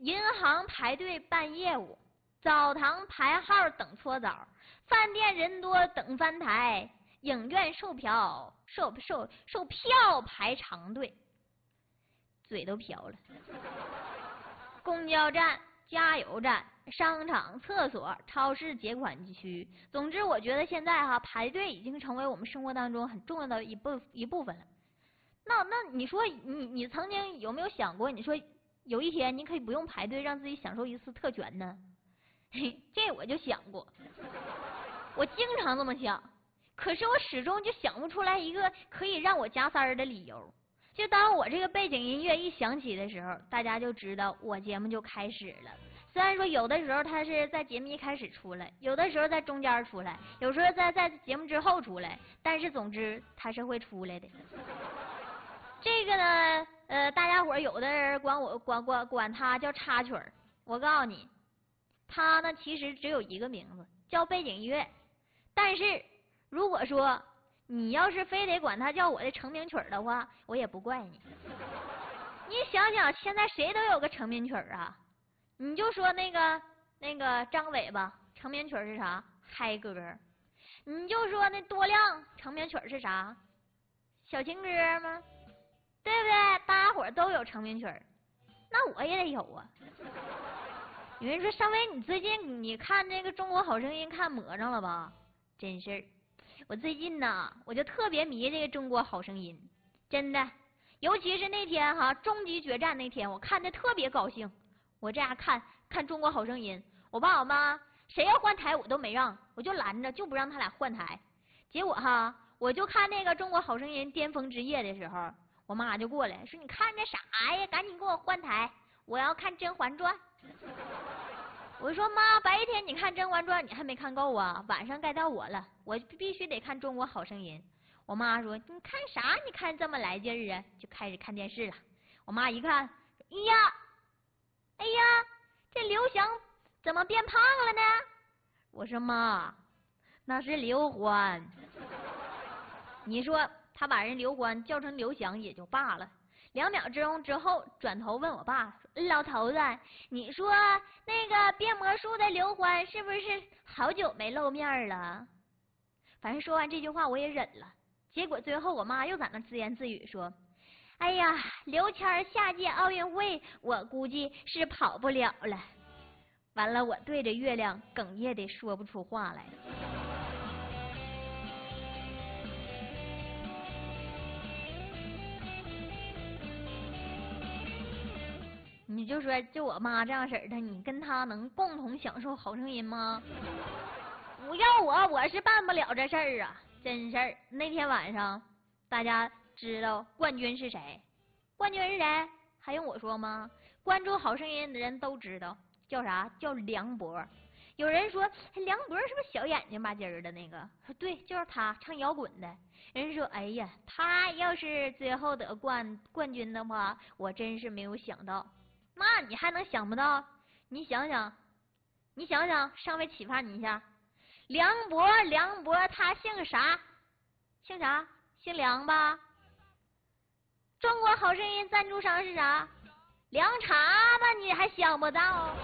银行排队办业务，澡堂排号等搓澡，饭店人多等翻台，影院售票排长队，嘴都瓢了。公交站、加油站、商场、厕所、超市结款区，总之我觉得现在排队已经成为我们生活当中很重要的一部分了。那你说你曾经有没有想过，你说有一天你可以不用排队，让自己享受一次特权呢？这我就想过，我经常这么想，可是我始终就想不出来一个可以让我加塞的理由。就当我这个背景音乐一响起的时候，大家就知道我节目就开始了。虽然说有的时候它是在节目一开始出来，有的时候在中间出来，有时候在节目之后出来，但是总之它是会出来的。这个呢，大家伙有的人管它叫插曲儿。我告诉你，它呢其实只有一个名字，叫背景音乐。但是如果说你要是非得管它叫我的成名曲的话，我也不怪你。你想想，现在谁都有个成名曲啊。你就说那个张伟吧，成名曲是啥？嗨歌。你就说那多亮，成名曲是啥？小情歌吗？对不对？大家伙都有成名曲，那我也得有啊。有人说尚威，你最近你看那个《中国好声音》看魔怔了吧？真事儿，我最近呢，我就特别迷这个《中国好声音》，真的，尤其是那天终极决战那天，我看的特别高兴。我这样看《中国好声音》，我爸我妈谁要换台我都没让，我就拦着，就不让他俩换台。结果我就看那个《中国好声音》巅峰之夜的时候，我妈就过来说：“你看这啥呀？赶紧给我换台，我要看《甄嬛传》。”我说：“妈，白天你看《甄嬛传》，你还没看够啊，晚上该到我了，我必须得看《中国好声音》。”我妈说：“你看啥？你看这么来劲儿啊？”就开始看电视了。我妈一看，哎呀，这刘翔怎么变胖了呢？我说：“妈，那是刘欢。”你说他把人刘欢叫成刘翔也就罢了，2秒钟之后转头问我爸：“老头子，你说那个变魔术的刘欢是不是好久没露面了？”反正说完这句话我也忍了，结果最后我妈又在那自言自语说：“哎呀，刘谦下届奥运会我估计是跑不了了。”完了，我对着月亮哽咽的说不出话来。你就说就我妈这样式的，你跟她能共同享受好声音吗？不要我是办不了这事儿啊，真事儿。那天晚上大家知道冠军是谁？冠军是谁？还用我说吗？关注好声音的人都知道，叫啥？叫梁博。有人说梁博是不是小眼睛吧唧儿的那个？对，就是他，唱摇滚的。人说哎呀，他要是最后得冠军的话，我真是没有想到。那你还能想不到？你想想，稍微启发你一下。梁博他姓啥？姓啥？姓梁吧。中国好声音赞助商是啥？凉茶吧，你还想不到？